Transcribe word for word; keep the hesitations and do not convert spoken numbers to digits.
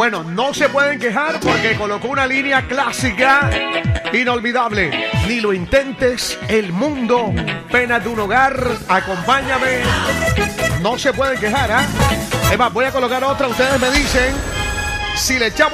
Bueno, no se pueden quejar porque colocó una línea clásica, inolvidable. Ni lo intentes, el mundo, pena de un hogar, acompáñame. No se pueden quejar, ¿ah? ¿eh? Es más, voy a colocar otra, ustedes me dicen si le echamos